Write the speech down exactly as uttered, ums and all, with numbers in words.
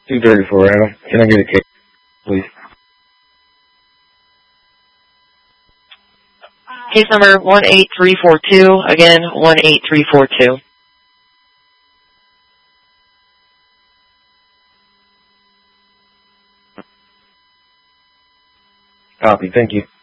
two thirty-four, Adam. Can I get a case, please? Case number one eight three four two. Again, one eight three four two. Copy. Thank you.